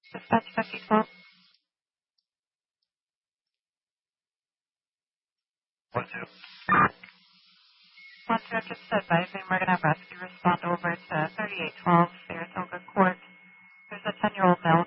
Dispatch 5012. What's it? Want to just advising we're going to have rescue respond over to 3812 Saratoga Court. There's a 10-year-old male